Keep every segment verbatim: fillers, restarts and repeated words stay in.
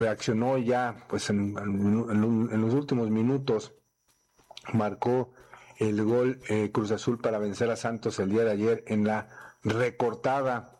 reaccionó ya pues en, en, en los últimos minutos, marcó el gol eh, Cruz Azul para vencer a Santos el día de ayer en la recortada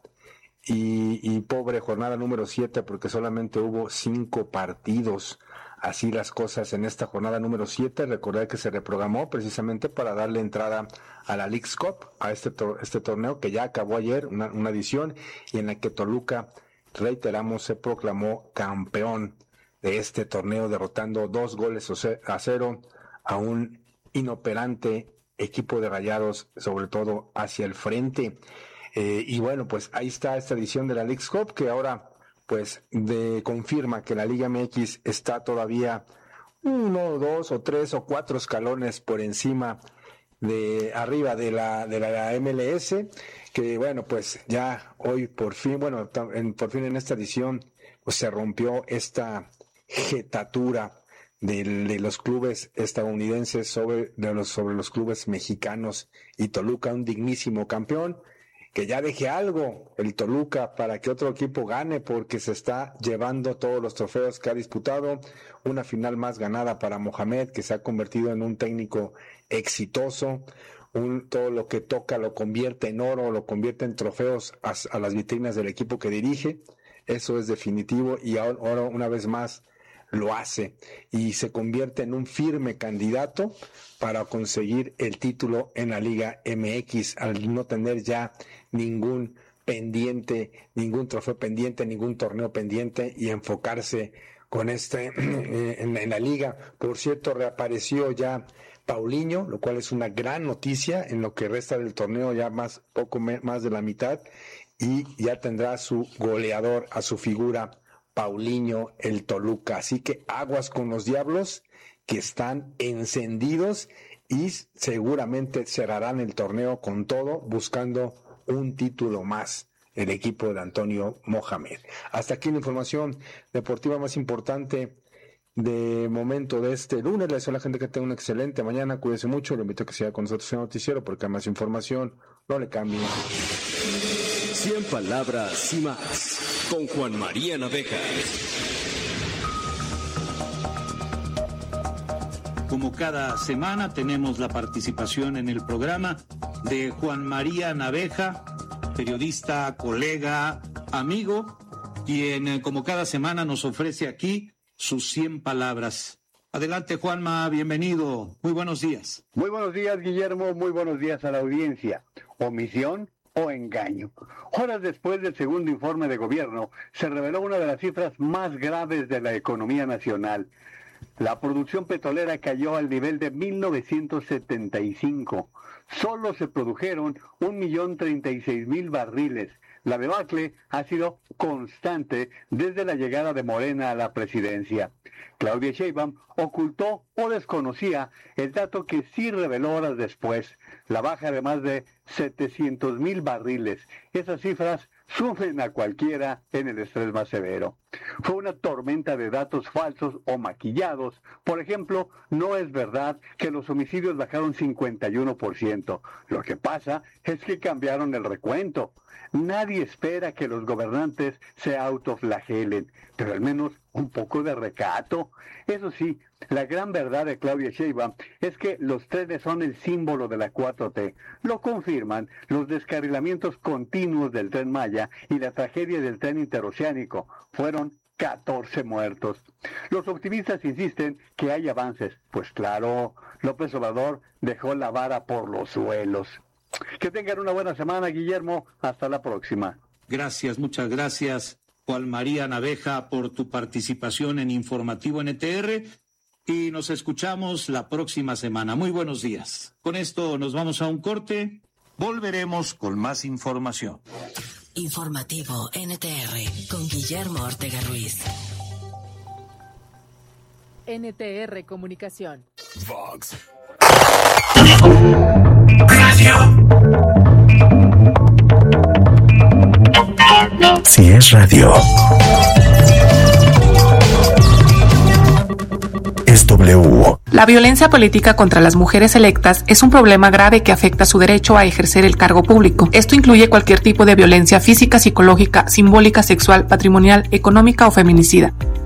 y, y pobre jornada número siete, porque solamente hubo cinco partidos. Así las cosas en esta jornada número siete. Recordar que se reprogramó precisamente para darle entrada a la Leagues Cup, a este, tor- este torneo que ya acabó ayer, una, una edición, y en la que Toluca, reiteramos, se proclamó campeón de este torneo, derrotando dos goles a cero a un inoperante equipo de Rayados, sobre todo hacia el frente. Eh, y bueno, pues ahí está esta edición de la Leagues Cup, que ahora pues de, confirma que la Liga M X está todavía uno, dos o tres o cuatro escalones por encima de arriba de la de la M L S, que bueno, pues ya hoy por fin, bueno, en, por fin en esta edición pues se rompió esta jetatura de, de los clubes estadounidenses sobre de los sobre los clubes mexicanos, y Toluca, un dignísimo campeón. Que ya deje algo el Toluca para que otro equipo gane, porque se está llevando todos los trofeos que ha disputado. Una final más ganada para Mohamed, que se ha convertido en un técnico exitoso. Un, todo lo que toca lo convierte en oro, lo convierte en trofeos a, a las vitrinas del equipo que dirige. Eso es definitivo, y ahora una vez más lo hace y se convierte en un firme candidato para conseguir el título en la Liga M X, al no tener ya ningún pendiente, ningún trofeo pendiente, ningún torneo pendiente, y enfocarse con este en, en la liga. Por cierto, reapareció ya Paulinho, lo cual es una gran noticia en lo que resta del torneo, ya más poco más de la mitad, y ya tendrá su goleador, a su figura, Paulinho, el Toluca. Así que aguas con los Diablos, que están encendidos y seguramente cerrarán el torneo con todo, buscando un título más, el equipo de Antonio Mohamed. Hasta aquí la información deportiva más importante de momento de este lunes. Le deseo a la gente que tenga una excelente mañana, cuídese mucho, lo invito a que siga con nosotros en el noticiero, porque hay más información, no le cambie. cien palabras y más, con Juan María Naveja. Como cada semana tenemos la participación en el programa de Juan María Naveja, periodista, colega, amigo, quien como cada semana nos ofrece aquí sus cien palabras. Adelante, Juanma, bienvenido. Muy buenos días. Muy buenos días, Guillermo. Muy buenos días a la audiencia. Omisión o engaño. Horas después del segundo informe de gobierno, se reveló una de las cifras más graves de la economía nacional. La producción petrolera cayó al nivel de mil novecientos setenta y cinco. Solo se produjeron un millón treinta y seis mil barriles. La debacle ha sido constante desde la llegada de Morena a la presidencia. Claudia Sheinbaum ocultó o desconocía el dato que sí reveló horas después, la baja de más de setecientos mil barriles. Esas cifras sumen a cualquiera en el estrés más severo. Fue una tormenta de datos falsos o maquillados. Por ejemplo, no es verdad que los homicidios bajaron cincuenta y uno por ciento. Lo que pasa es que cambiaron el recuento. Nadie espera que los gobernantes se autoflagelen, pero al menos un poco de recato. Eso sí, la gran verdad de Claudia Sheinbaum es que los trenes son el símbolo de la cuatro T. Lo confirman los descarrilamientos continuos del Tren Maya y la tragedia del tren interoceánico. Fueron catorce muertos. Los optimistas insisten que hay avances. Pues claro, López Obrador dejó la vara por los suelos. Que tengan una buena semana, Guillermo. Hasta la próxima. Gracias, muchas gracias, Juan María Naveja, por tu participación en Informativo N T R, y nos escuchamos la próxima semana. Muy buenos días. Con esto nos vamos a un corte. Volveremos con más información. Informativo N T R con Guillermo Ortega Ruiz. N T R Comunicación. Vox Radio. Si es radio, es W. La violencia política contra las mujeres electas es un problema grave que afecta su derecho a ejercer el cargo público. Esto incluye cualquier tipo de violencia física, psicológica, simbólica, sexual, patrimonial, económica o feminicida.